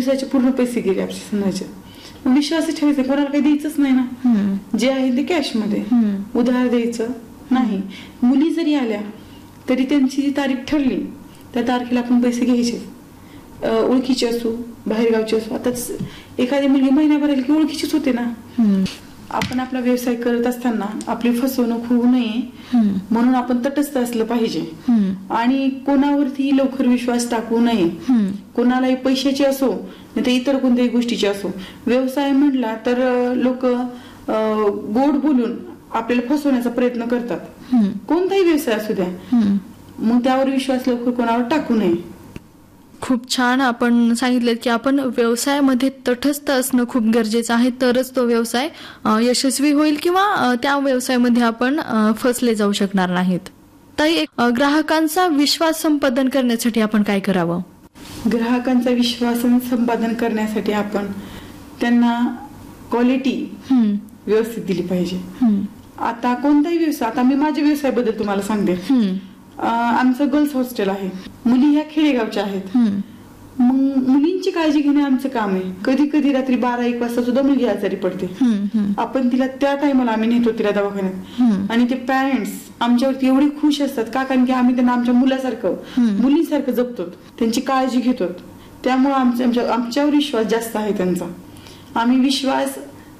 दिवसाचे पूर्ण पैसे गेले आपल्या समजायचे. विश्वास ठेवायचा, कोणाला काही द्यायचंच नाही ना. जे आहे ते कॅश मध्ये, उधार द्यायचं नाही. मुली जरी आल्या तरी त्यांची जी तारीख ठरली त्या तारखेला आपण पैसे घ्यायचे. ओळखीचे असो बाहेरगावचे असो. आता एखादी मुलगी महिन्याभर आली की ओळखीचीच होते ना. आपण आपला व्यवसाय करत असताना आपली फसवणूक होऊ नये म्हणून आपण तटस्थ असलं पाहिजे आणि कोणावरती लवकर विश्वास टाकू नये. कोणालाही पैशाची असो नाही तर इतर कोणत्याही गोष्टीची असो. व्यवसाय म्हटला तर लोक गोड बोलून आपल्याला फसवण्याचा प्रयत्न करतात. कोणताही व्यवसाय असू द्या, मग त्यावर विश्वास लवकर कोणावर टाकू नये. खूप छान आपण सांगितलं की आपण व्यवसायामध्ये तटस्थ असणं खूप गरजेचं आहे, तरच तो व्यवसाय यशस्वी होईल किंवा त्या व्यवसायामध्ये आपण फसले जाऊ शकणार नाहीत. ताई, ग्राहकांचा विश्वास संपादन करण्यासाठी आपण काय करावं? ग्राहकांचा विश्वास संपादन करण्यासाठी आपण त्यांना क्वालिटी व्यवस्थित दिली पाहिजे. आता कोणताही व्यवसाय, आता मी माझ्या व्यवसायाबद्दल तुम्हाला सांगते. आमचं गर्ल्स हॉस्टेल आहे. मुली ह्या खेडेगावच्या आहेत. मग मुलींची काळजी घेणे आमचं काम आहे. कधी कधी रात्री 12-1 वाजता सुद्धा मुलगी आजारी पडते. आपण तिला त्या टायमाला आम्ही नेतो तिला दवाखान्यात. आणि ते पॅरेंट्स आमच्यावरती एवढे खुश असतात का, कारण की आम्ही त्यांना आमच्या मुलासारखं मुलीसारखं जपतो, त्यांची काळजी घेतो. त्यामुळे आमच्यावर विश्वास जास्त आहे त्यांचा. आम्ही विश्वास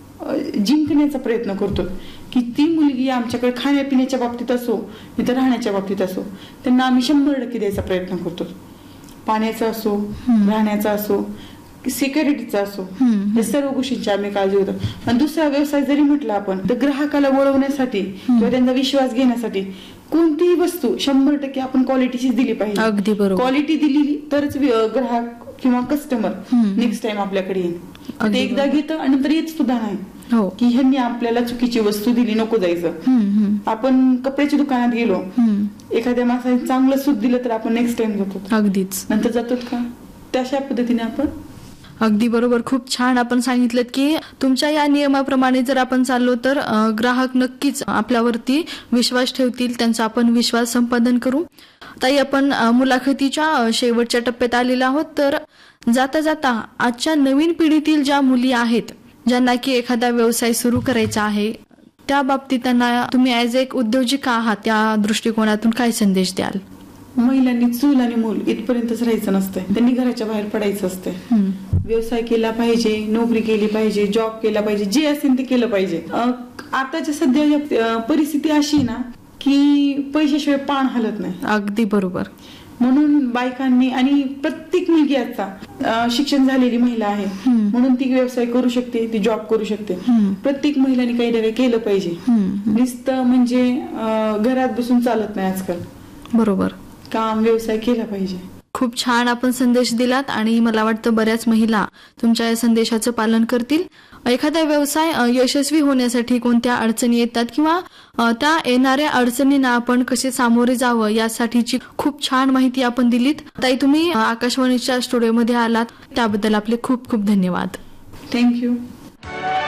जिंकण्याचा प्रयत्न करतो की ती मुलगी आमच्याकडे खाण्यापिण्याच्या बाबतीत असो इतर राहण्याच्या बाबतीत असो त्यांना आम्ही 100% द्यायचा प्रयत्न करतो. पाण्याचा असो, राहण्याचा असो, सिक्युरिटीचा असो, या सर्व गोष्टींची आम्ही काळजी घेतो. आणि दुसरा व्यवसाय जरी म्हटला आपण तर ग्राहकाला वळवण्यासाठी किंवा त्यांचा विश्वास घेण्यासाठी कोणतीही वस्तू 100% आपण क्वालिटीचीच दिली पाहिजे. अगदी बरोबर. क्वालिटी दिली तरच ग्राहक किंवा कस्टमर नेक्स्ट टाइम आपल्याकडे येईल. ते एकदा घेतं आणि नंतर येत सुद्धा नाही की ह्यांनी आपल्याला चुकीची वस्तू दिली, नको जायचं. आपण कपड्याच्या दुकानात गेलो, एखाद्या माणसाने चांगलं सूट दिलं तर आपण नेक्स्ट टाइम जातो. अगदीच. नंतर जातो का? तशा पद्धतीने आपण. अगदी बरोबर. खूप छान आपण सांगितलं की तुमच्या या नियमाप्रमाणे जर आपण चाललो तर ग्राहक नक्कीच आपल्यावरती विश्वास ठेवतील, त्यांचा आपण विश्वास संपादन करू. ताई, आपण मुलाखतीच्या शेवटच्या टप्प्यात आलेलो आहोत. तर जाता जाता आजच्या नवीन पिढीतील ज्या मुली आहेत ज्यांना की एखादा व्यवसाय सुरू करायचा आहे, त्या बाबतीत त्यांना तुम्ही ऍज एक उद्योजिका आहात त्या दृष्टिकोनातून काय संदेश द्याल? महिलांनी चूल आणि मूल इथपर्यंतच राहायचं नसतंय. त्यांनी घराच्या बाहेर पडायचं असतंय. व्यवसाय केला पाहिजे, नोकरी केली पाहिजे, जॉब केला पाहिजे, जे असेल ते केलं पाहिजे. आताच्या सध्या परिस्थिती अशी ना की पैशाशिवाय पान हलत नाही. अगदी बरोबर. म्हणून बायकांनी आणि प्रत्येक मुलगी आता शिक्षण झालेली महिला आहे म्हणून ती व्यवसाय करू शकते, ती जॉब करू शकते. प्रत्येक महिलांनी काही ना काही केलं पाहिजे. नुसतं म्हणजे घरात बसून चालत नाही आजकाल. बरोबर. काम व्यवसाय केला पाहिजे. खूप छान आपण संदेश दिलात आणि मला वाटतं बऱ्याच महिला तुमच्या या संदेशाचं पालन करतील. एखादा व्यवसाय यशस्वी होण्यासाठी कोणत्या अडचणी येतात किंवा त्या येणाऱ्या अडचणींना आपण कसे सामोरे जावं यासाठीची खूप छान माहिती आपण दिलीत. ताई, तुम्ही आकाशवाणीच्या स्टुडिओमध्ये आलात त्याबद्दल आपले खूप खूप धन्यवाद. थँक्यू.